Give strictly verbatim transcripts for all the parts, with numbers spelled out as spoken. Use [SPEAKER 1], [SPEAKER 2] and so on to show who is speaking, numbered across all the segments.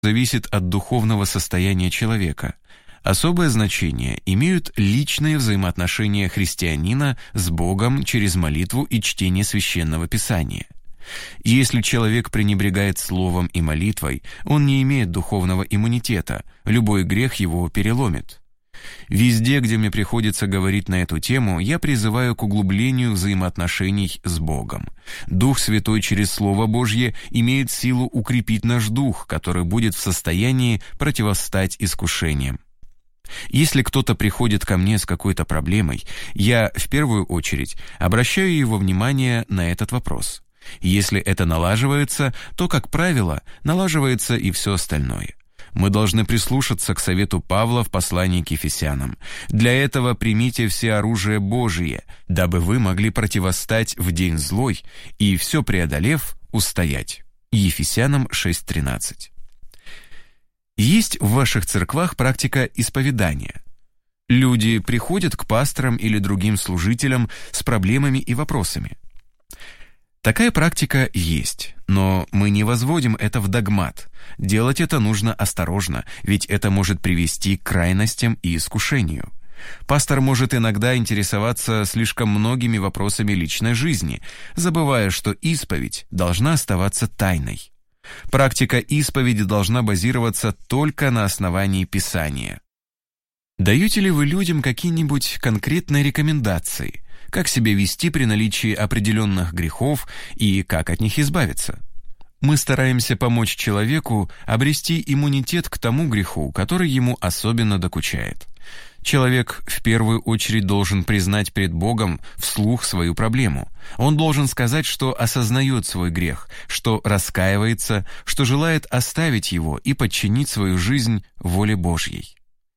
[SPEAKER 1] зависит от духовного состояния человека. Особое значение имеют личные взаимоотношения христианина с Богом через молитву и чтение Священного Писания. Если человек пренебрегает словом и молитвой, он не имеет духовного иммунитета, любой грех его переломит. Везде, где мне приходится говорить на эту тему, я призываю к углублению взаимоотношений с Богом. Дух Святой через Слово Божье имеет силу укрепить наш дух, который будет в состоянии противостать искушениям. Если кто-то приходит ко мне с какой-то проблемой, я в первую очередь обращаю его внимание на этот вопрос. Если это налаживается, то, как правило, налаживается и все остальное. Мы должны прислушаться к совету Павла в послании к Ефесянам. Для этого примите все оружие Божие, дабы вы могли противостать в день злой и, все преодолев, устоять. Ефесянам шесть тринадцать. Есть в ваших церквах практика исповедания. Люди приходят к пасторам или другим служителям с проблемами и вопросами. Такая практика есть, но мы не возводим это в догмат. Делать это нужно осторожно, ведь это может привести к крайностям и искушению. Пастор может иногда интересоваться слишком многими вопросами личной жизни, забывая, что исповедь должна оставаться тайной. Практика исповеди должна базироваться только на основании Писания. Даете ли вы людям какие-нибудь конкретные рекомендации, как себя вести при наличии определенных грехов и как от них избавиться? Мы стараемся помочь человеку обрести иммунитет к тому греху, который ему особенно докучает. Человек в первую очередь должен признать пред Богом вслух свою проблему. Он должен сказать, что осознает свой грех, что раскаивается, что желает оставить его и подчинить свою жизнь воле Божьей.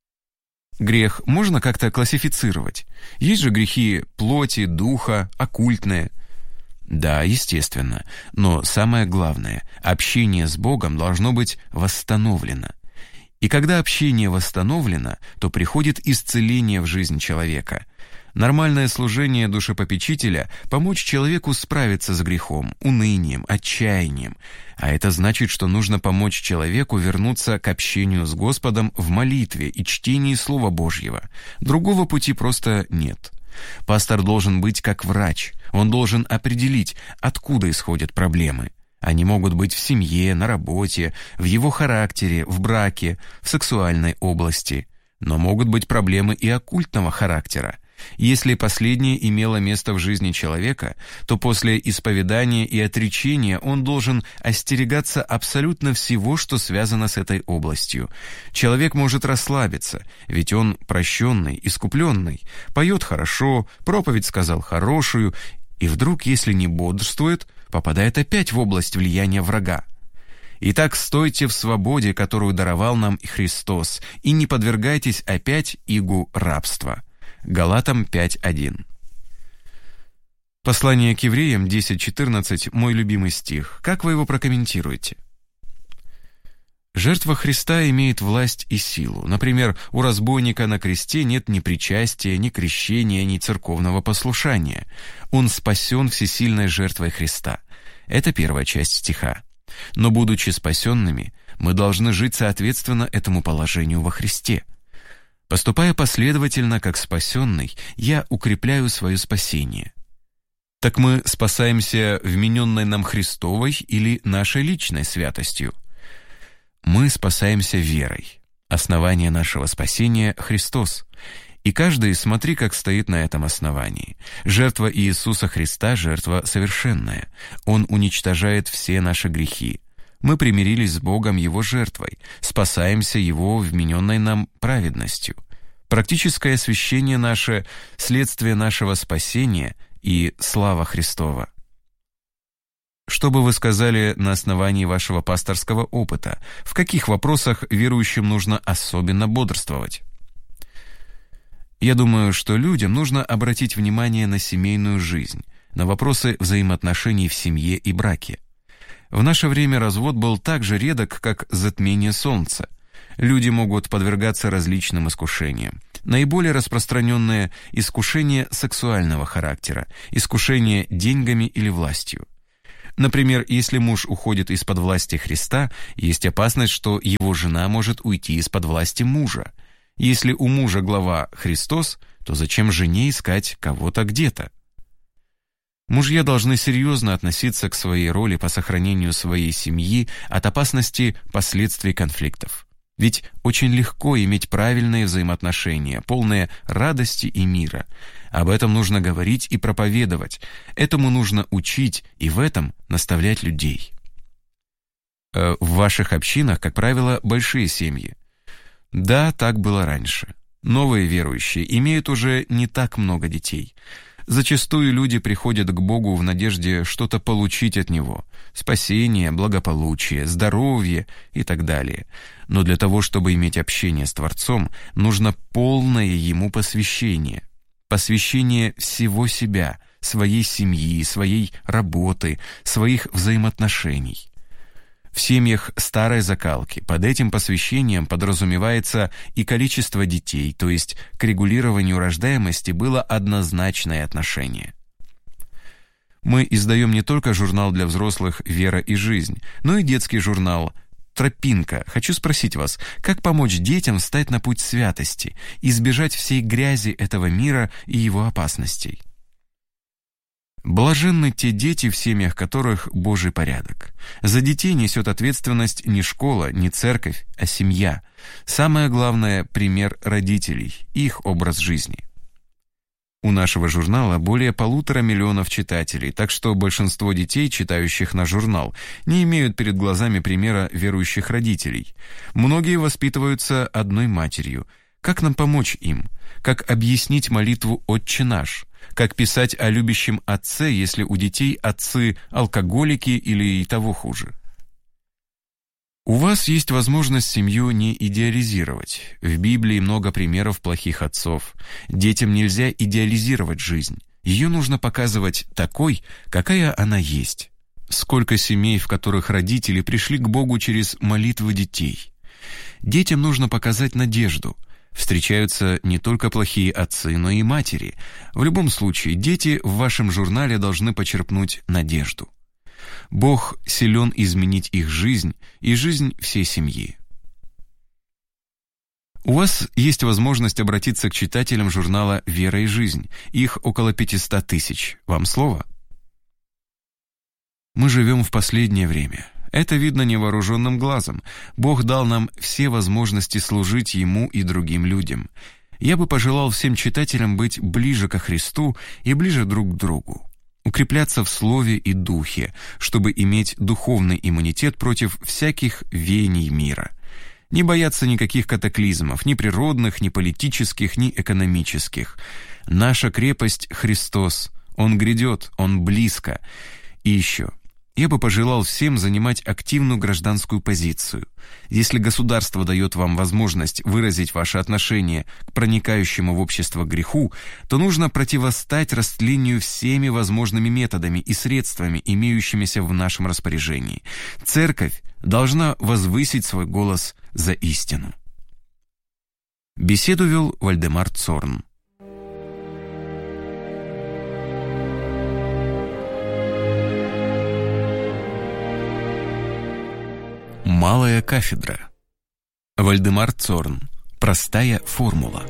[SPEAKER 1] Грех можно как-то классифицировать. Есть же грехи плоти, духа, оккультные. Да, естественно, но самое главное, общение с Богом должно быть восстановлено. И когда общение восстановлено, то приходит исцеление в жизнь человека. Нормальное служение душепопечителя – помочь человеку справиться с грехом, унынием, отчаянием. А это значит, что нужно помочь человеку вернуться к общению с Господом в молитве и чтении Слова Божьего. Другого пути просто нет. Пастор должен быть как врач. Он должен определить, откуда исходят проблемы. Они могут быть в семье, на работе, в его характере, в браке, в сексуальной области. Но могут быть проблемы и оккультного характера. Если последнее имело место в жизни человека, то после исповедания и отречения он должен остерегаться абсолютно всего, что связано с этой областью. Человек может расслабиться, ведь он прощенный, искупленный, поет хорошо, проповедь сказал хорошую, и вдруг, если не бодрствует, попадает опять в область влияния врага. Итак, стойте в свободе, которую даровал нам Христос, и не подвергайтесь опять игу рабства. Галатам пять один. Послание к евреям десять четырнадцать, мой любимый стих. Как вы его прокомментируете? Жертва Христа имеет власть и силу. Например, у разбойника на кресте нет ни причастия, ни крещения, ни церковного послушания. Он спасен всесильной жертвой Христа. Это первая часть стиха. Но, будучи спасенными, мы должны жить соответственно этому положению во Христе. Поступая последовательно, как спасенный, я укрепляю свое спасение. Так мы спасаемся вмененной нам Христовой или нашей личной святостью? Мы спасаемся верой. Основание нашего спасения — Христос. И каждый смотри, как стоит на этом основании. Жертва Иисуса Христа — жертва совершенная. Он уничтожает все наши грехи. Мы примирились с Богом Его жертвой, спасаемся Его вмененной нам праведностью. Практическое освящение наше — следствие нашего спасения и слава Христова. Что бы вы сказали на основании вашего пасторского опыта? В каких вопросах верующим нужно особенно бодрствовать? Я думаю, что людям нужно обратить внимание на семейную жизнь, на вопросы взаимоотношений в семье и браке. В наше время развод был так же редок, как затмение солнца. Люди могут подвергаться различным искушениям. Наиболее распространенное искушение сексуального характера, искушение деньгами или властью. Например, если муж уходит из-под власти Христа, есть опасность, что его жена может уйти из-под власти мужа. Если у мужа глава Христос, то зачем жене искать кого-то где-то? Мужья должны серьезно относиться к своей роли по сохранению своей семьи от опасности последствий конфликтов. Ведь очень легко иметь правильные взаимоотношения, полные радости и мира. Об этом нужно говорить и проповедовать, этому нужно учить и в этом наставлять людей. В ваших общинах, как правило, большие семьи. Да, так было раньше. Новые верующие имеют уже не так много детей. Зачастую люди приходят к Богу в надежде что-то получить от Него – спасение, благополучие, здоровье и так далее. Но для того, чтобы иметь общение с Творцом, нужно полное Ему посвящение. Посвящение всего себя, своей семьи, своей работы, своих взаимоотношений. В семьях старой закалки под этим посвящением подразумевается и количество детей, то есть к регулированию рождаемости было однозначное отношение. Мы издаем не только журнал для взрослых «Вера и жизнь», но и детский журнал «Тропинка». Хочу спросить вас, как помочь детям встать на путь святости, избежать всей грязи этого мира и его опасностей? Блаженны те дети, в семьях которых Божий порядок. За детей несет ответственность не школа, не церковь, а семья. Самое главное – пример родителей, их образ жизни. У нашего журнала более полутора миллионов читателей, так что большинство детей, читающих наш журнал, не имеют перед глазами примера верующих родителей. Многие воспитываются одной матерью. Как нам помочь им? Как объяснить молитву «Отче наш»? Как писать о любящем отце, если у детей отцы алкоголики или и того хуже? У вас есть возможность семью не идеализировать. В Библии много примеров плохих отцов. Детям нельзя идеализировать жизнь. Ее нужно показывать такой, какая она есть. Сколько семей, в которых родители пришли к Богу через молитвы детей. Детям нужно показать надежду. Встречаются не только плохие отцы, но и матери. В любом случае, дети в вашем журнале должны почерпнуть надежду. Бог силен изменить их жизнь и жизнь всей семьи. У вас есть возможность обратиться к читателям журнала «Вера и жизнь». Их около пятьсот тысяч. Вам слово? Мы живем в последнее время. Это видно невооруженным глазом. Бог дал нам все возможности служить Ему и другим людям. Я бы пожелал всем читателям быть ближе ко Христу и ближе друг к другу. Укрепляться в слове и духе, чтобы иметь духовный иммунитет против всяких веяний мира. Не бояться никаких катаклизмов, ни природных, ни политических, ни экономических. Наша крепость — Христос. Он грядет, Он близко. И еще. Я бы пожелал всем занимать активную гражданскую позицию. Если государство дает вам возможность выразить ваше отношение к проникающему в общество греху, то нужно противостать растлению всеми возможными методами и средствами, имеющимися в нашем распоряжении. Церковь должна возвысить свой голос за истину. Беседу вел Вальдемар Цорн. Малая кафедра. Вальдемар Цорн. Простая формула.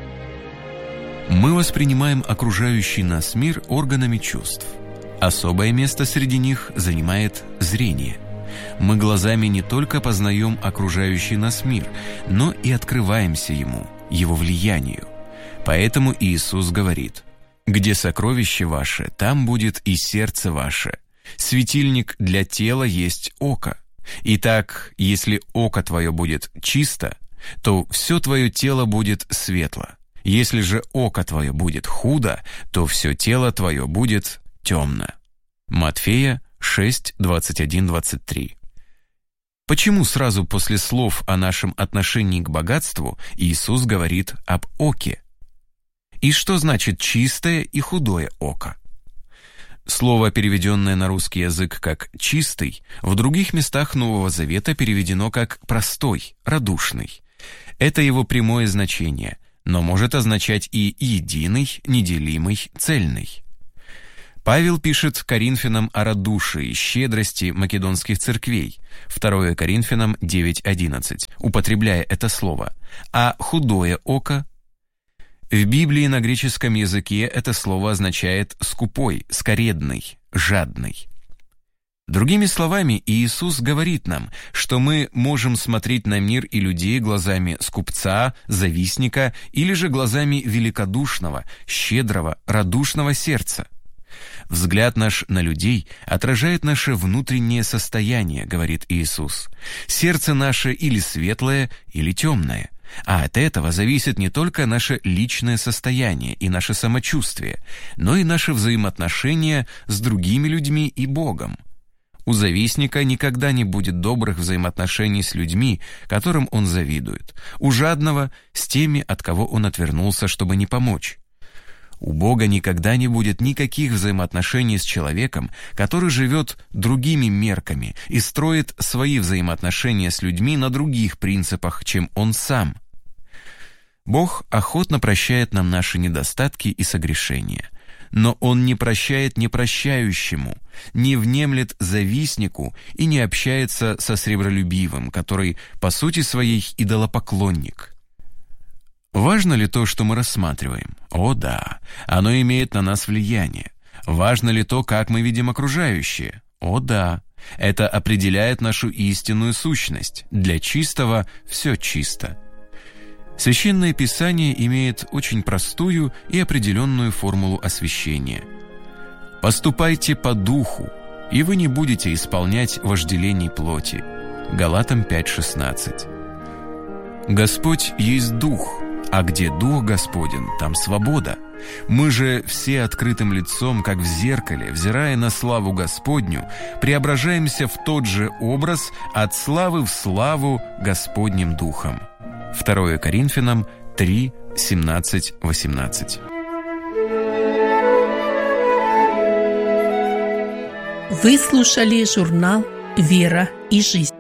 [SPEAKER 1] Мы воспринимаем окружающий нас мир органами чувств. Особое место среди них занимает зрение. Мы глазами не только познаем окружающий нас мир, но и открываемся ему, его влиянию. Поэтому Иисус говорит: «Где сокровище ваше, там будет и сердце ваше. Светильник для тела есть око. Итак, если око твое будет чисто, то все твое тело будет светло. Если же око твое будет худо, то все тело твое будет темно». Матфея шесть, двадцать один двадцать три. Почему сразу после слов о нашем отношении к богатству Иисус говорит об оке? И что значит чистое и худое око? Слово, переведенное на русский язык как «чистый», в других местах Нового Завета переведено как «простой», «радушный». Это его прямое значение, но может означать и единый, неделимый, цельный. Павел пишет Коринфянам о радушии, щедрости македонских церквей, второе Коринфянам девять одиннадцать, употребляя это слово, а худое око. В Библии на греческом языке это слово означает «скупой», «скоредный», «жадный». Другими словами, Иисус говорит нам, что мы можем смотреть на мир и людей глазами скупца, завистника или же глазами великодушного, щедрого, радушного сердца. Взгляд наш на людей отражает наше внутреннее состояние, говорит Иисус. Сердце наше или светлое, или темное. А от этого зависит не только наше личное состояние и наше самочувствие, но и наши взаимоотношения с другими людьми и Богом. У завистника никогда не будет добрых взаимоотношений с людьми, которым он завидует. У жадного – с теми, от кого он отвернулся, чтобы не помочь. У Бога никогда не будет никаких взаимоотношений с человеком, который живет другими мерками и строит свои взаимоотношения с людьми на других принципах, чем Он сам. Бог охотно прощает нам наши недостатки и согрешения, но Он не прощает непрощающему, не внемлет завистнику и не общается со сребролюбивым, который по сути своей идолопоклонник. Важно ли то, что мы рассматриваем? О да, оно имеет на нас влияние. Важно ли то, как мы видим окружающее? О да, это определяет нашу истинную сущность. Для чистого все чисто. Священное Писание имеет очень простую и определенную формулу освящения. «Поступайте по духу, и вы не будете исполнять вожделений плоти». Галатам пять шестнадцать. Господь есть Дух, а где Дух Господен, там свобода. Мы же все открытым лицом, как в зеркале, взирая на славу Господню, преображаемся в тот же образ от славы в славу Господним Духом. второе Коринфянам три семнадцать восемнадцать.
[SPEAKER 2] Вы слушали журнал «Вера и жизнь».